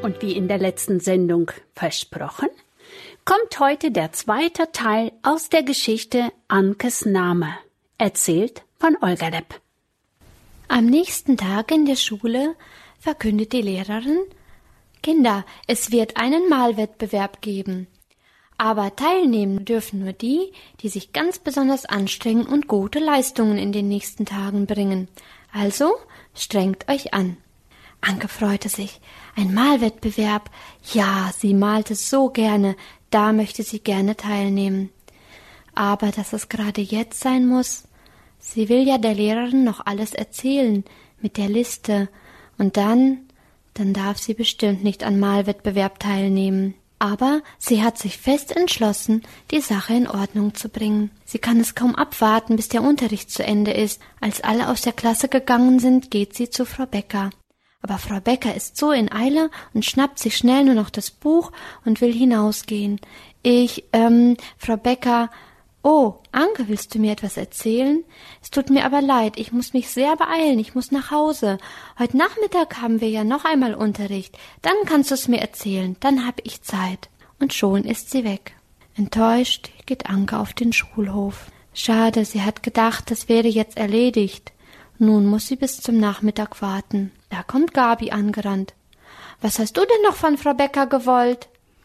Und wie in der letzten Sendung versprochen, kommt heute der zweite Teil aus der Geschichte Ankes Name, erzählt von Olga Lepp. Am nächsten Tag in der Schule verkündet die Lehrerin: Kinder, es wird einen Malwettbewerb geben. Aber teilnehmen dürfen nur die, die sich ganz besonders anstrengen und gute Leistungen in den nächsten Tagen bringen. Also strengt euch an. Anke freute sich. Ein Malwettbewerb. Ja, sie malte so gerne. Da möchte sie gerne teilnehmen. Aber dass es gerade jetzt sein muss. Sie will ja der Lehrerin noch alles erzählen mit der Liste. Und dann darf sie bestimmt nicht an Malwettbewerb teilnehmen. Aber sie hat sich fest entschlossen, die Sache in Ordnung zu bringen. Sie kann es kaum abwarten, bis der Unterricht zu Ende ist. Als alle aus der Klasse gegangen sind, geht sie zu Frau Becker. Aber Frau Becker ist so in Eile und schnappt sich schnell nur noch das Buch und will hinausgehen. Frau Becker, oh, Anke, willst du mir etwas erzählen? Es tut mir aber leid, ich muss mich sehr beeilen, ich muss nach Hause. Heute Nachmittag haben wir ja noch einmal Unterricht. Dann kannst du es mir erzählen, dann habe ich Zeit. Und schon ist sie weg. Enttäuscht geht Anke auf den Schulhof. Schade, sie hat gedacht, das wäre jetzt erledigt. Nun muss sie bis zum Nachmittag warten. Da kommt Gabi angerannt. Was hast du denn noch von Frau Becker gewollt?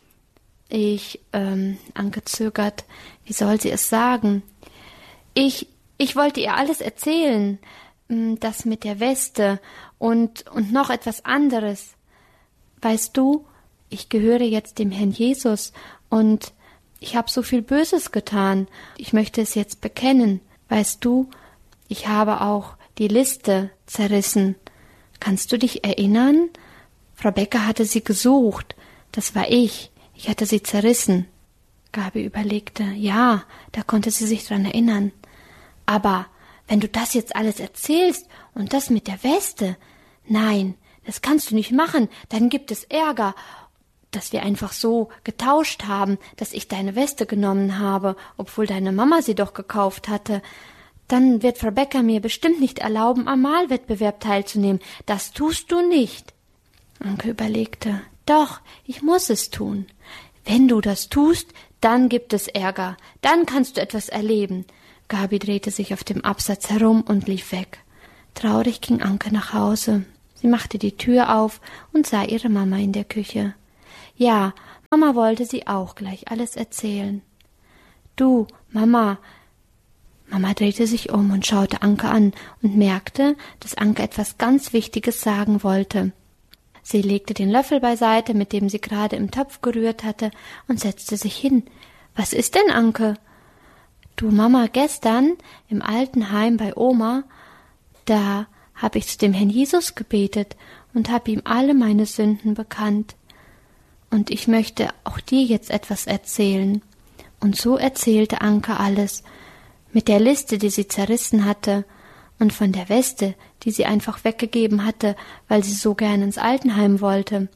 Anke zögert. Wie soll sie es sagen? Ich wollte ihr alles erzählen. Das mit der Weste und noch etwas anderes. Weißt du, ich gehöre jetzt dem Herrn Jesus und ich habe so viel Böses getan. Ich möchte es jetzt bekennen. Weißt du, ich habe auch die Liste zerrissen. Kannst du dich erinnern? Frau Becker hatte sie gesucht. Das war ich. Ich hatte sie zerrissen. Gabi überlegte. Ja, da konnte sie sich dran erinnern. Aber wenn du das jetzt alles erzählst und das mit der Weste, nein, das kannst du nicht machen. Dann gibt es Ärger, dass wir einfach so getauscht haben, dass ich deine Weste genommen habe, obwohl deine Mama sie doch gekauft hatte. Dann wird Frau Becker mir bestimmt nicht erlauben, am Malwettbewerb teilzunehmen. Das tust du nicht. Anke überlegte. Doch, ich muss es tun. Wenn du das tust, dann gibt es Ärger. Dann kannst du etwas erleben. Gabi drehte sich auf dem Absatz herum und lief weg. Traurig ging Anke nach Hause. Sie machte die Tür auf und sah ihre Mama in der Küche. Ja, Mama wollte sie auch gleich alles erzählen. Du, Mama. Mama drehte sich um und schaute Anke an und merkte, dass Anke etwas ganz Wichtiges sagen wollte. Sie legte den Löffel beiseite, mit dem sie gerade im Topf gerührt hatte, und setzte sich hin. Was ist denn, Anke? Du, Mama, gestern im alten Heim bei Oma, da habe ich zu dem Herrn Jesus gebetet und habe ihm alle meine Sünden bekannt. Und ich möchte auch dir jetzt etwas erzählen. Und so erzählte Anke alles, mit der Liste, die sie zerrissen hatte, und von der Weste, die sie einfach weggegeben hatte, weil sie so gern ins Altenheim wollte.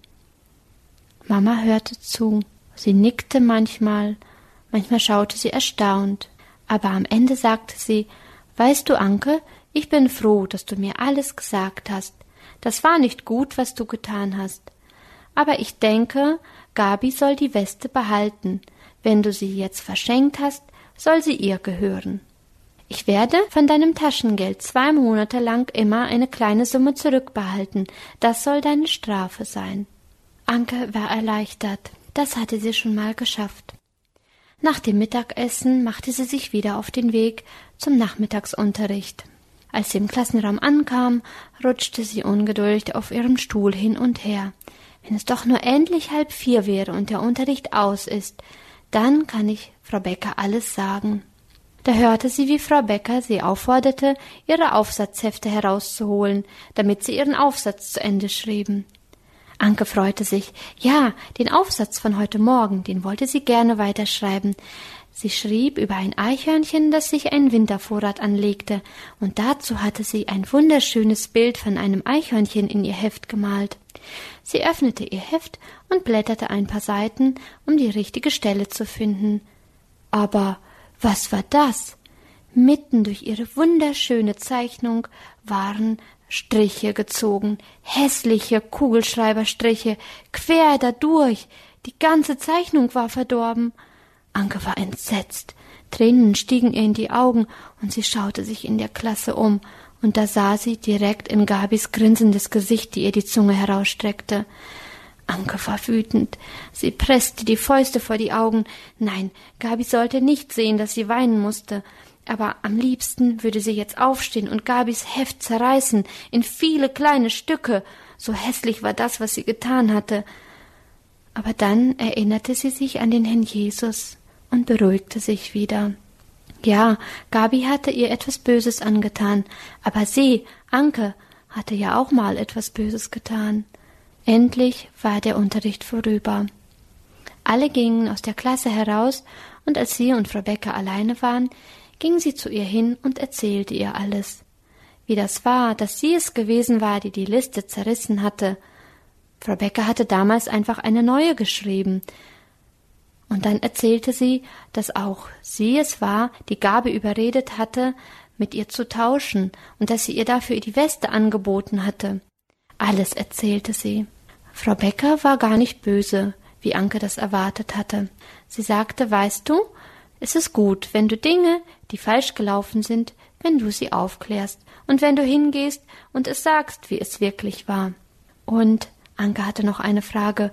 Mama hörte zu. Sie nickte manchmal schaute sie erstaunt. Aber am Ende sagte sie, weißt du, Anke, ich bin froh, dass du mir alles gesagt hast. Das war nicht gut, was du getan hast. Aber ich denke, Gabi soll die Weste behalten. Wenn du sie jetzt verschenkt hast, soll sie ihr gehören. Ich werde von deinem Taschengeld 2 Monate lang immer eine kleine Summe zurückbehalten. Das soll deine Strafe sein. Anke war erleichtert. Das hatte sie schon mal geschafft. Nach dem Mittagessen machte sie sich wieder auf den Weg zum Nachmittagsunterricht. Als sie im Klassenraum ankam, rutschte sie ungeduldig auf ihrem Stuhl hin und her. Wenn es doch nur endlich 3:30 wäre und der Unterricht aus ist, dann kann ich Frau Becker alles sagen. Da hörte sie, wie Frau Becker sie aufforderte, ihre Aufsatzhefte herauszuholen, damit sie ihren Aufsatz zu Ende schrieben. Anke freute sich. Ja, den Aufsatz von heute Morgen, den wollte sie gerne weiterschreiben. Sie schrieb über ein Eichhörnchen, das sich einen Wintervorrat anlegte, und dazu hatte sie ein wunderschönes Bild von einem Eichhörnchen in ihr Heft gemalt. Sie öffnete ihr Heft und blätterte ein paar Seiten, um die richtige Stelle zu finden. Aber was war das? Mitten durch ihre wunderschöne Zeichnung waren Striche gezogen, hässliche Kugelschreiberstriche, quer dadurch. Die ganze Zeichnung war verdorben. Anke war entsetzt. Tränen stiegen ihr in die Augen und sie schaute sich in der Klasse um. Und da sah sie direkt in Gabis grinsendes Gesicht, die ihr die Zunge herausstreckte. Anke war wütend. Sie presste die Fäuste vor die Augen. Nein, Gabi sollte nicht sehen, dass sie weinen musste. Aber am liebsten würde sie jetzt aufstehen und Gabis Heft zerreißen in viele kleine Stücke. So hässlich war das, was sie getan hatte. Aber dann erinnerte sie sich an den Herrn Jesus und beruhigte sich wieder. Ja, Gabi hatte ihr etwas Böses angetan, aber sie, Anke, hatte ja auch mal etwas Böses getan. Endlich war der Unterricht vorüber. Alle gingen aus der Klasse heraus, und als sie und Frau Becker alleine waren, ging sie zu ihr hin und erzählte ihr alles. Wie das war, dass sie es gewesen war, die die Liste zerrissen hatte. Frau Becker hatte damals einfach eine neue geschrieben. Und dann erzählte sie, dass auch sie es war, die Gabi überredet hatte, mit ihr zu tauschen und dass sie ihr dafür die Weste angeboten hatte. Alles erzählte sie. Frau Becker war gar nicht böse, wie Anke das erwartet hatte. Sie sagte, weißt du, es ist gut, wenn du Dinge, die falsch gelaufen sind, wenn du sie aufklärst und wenn du hingehst und es sagst, wie es wirklich war. Und Anke hatte noch eine Frage,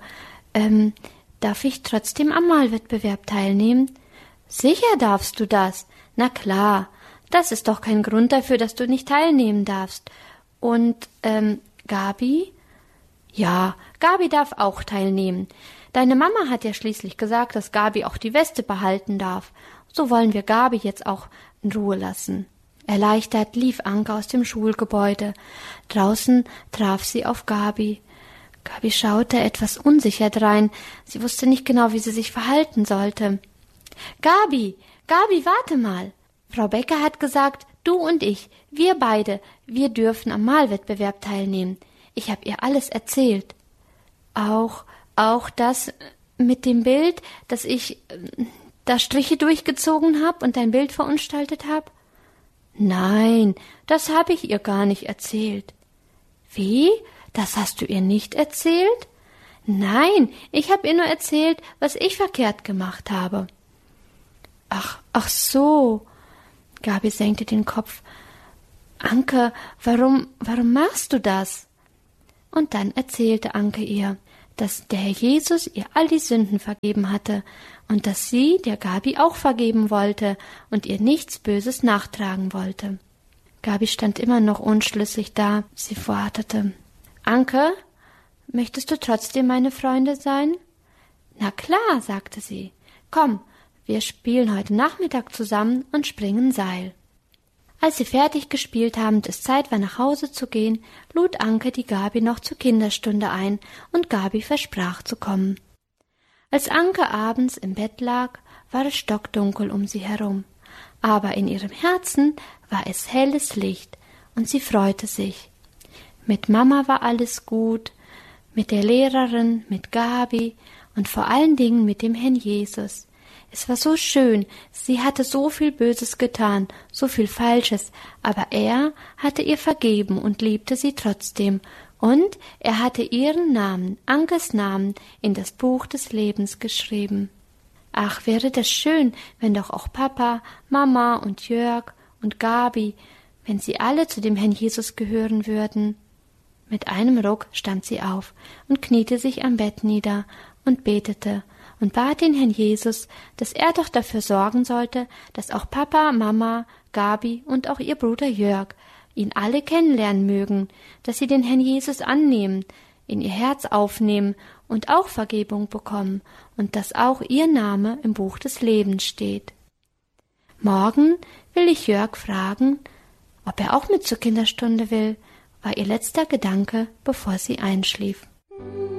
darf ich trotzdem am Malwettbewerb teilnehmen? Sicher darfst du das. Na klar, das ist doch kein Grund dafür, dass du nicht teilnehmen darfst. Und, Gabi? Ja, Gabi darf auch teilnehmen. Deine Mama hat ja schließlich gesagt, dass Gabi auch die Weste behalten darf. So wollen wir Gabi jetzt auch in Ruhe lassen. Erleichtert lief Anke aus dem Schulgebäude. Draußen traf sie auf Gabi. Gabi schaute etwas unsicher drein. Sie wusste nicht genau, wie sie sich verhalten sollte. Gabi, warte mal. Frau Becker hat gesagt, du und ich, wir beide, wir dürfen am Malwettbewerb teilnehmen. Ich habe ihr alles erzählt. Auch das mit dem Bild, dass ich da Striche durchgezogen habe und dein Bild verunstaltet habe? Nein, das habe ich ihr gar nicht erzählt. Wie? Das hast du ihr nicht erzählt? Nein, ich habe ihr nur erzählt, was ich verkehrt gemacht habe. Ach so. Gabi senkte den Kopf. Anke, warum machst du das? Und dann erzählte Anke ihr, dass der Herr Jesus ihr all die Sünden vergeben hatte und dass sie der Gabi auch vergeben wollte und ihr nichts Böses nachtragen wollte. Gabi stand immer noch unschlüssig da. Sie wartete. Anke, möchtest du trotzdem meine Freundin sein? Na klar, sagte sie. Komm, wir spielen heute Nachmittag zusammen und springen Seil. Als sie fertig gespielt haben und es Zeit war, nach Hause zu gehen, lud Anke die Gabi noch zur Kinderstunde ein und Gabi versprach zu kommen. Als Anke abends im Bett lag, war es stockdunkel um sie herum, aber in ihrem Herzen war es helles Licht und sie freute sich. Mit Mama war alles gut, mit der Lehrerin, mit Gabi und vor allen Dingen mit dem Herrn Jesus. Es war so schön, sie hatte so viel Böses getan, so viel Falsches, aber er hatte ihr vergeben und liebte sie trotzdem, und er hatte ihren Namen, Ankes Namen, in das Buch des Lebens geschrieben. Ach, wäre das schön, wenn doch auch Papa, Mama und Jörg und Gabi, wenn sie alle zu dem Herrn Jesus gehören würden. Mit einem Ruck stand sie auf und kniete sich am Bett nieder und betete und bat den Herrn Jesus, dass er doch dafür sorgen sollte, dass auch Papa, Mama, Gabi und auch ihr Bruder Jörg ihn alle kennenlernen mögen, dass sie den Herrn Jesus annehmen, in ihr Herz aufnehmen und auch Vergebung bekommen und dass auch ihr Name im Buch des Lebens steht. Morgen will ich Jörg fragen, ob er auch mit zur Kinderstunde will, war ihr letzter Gedanke, bevor sie einschlief.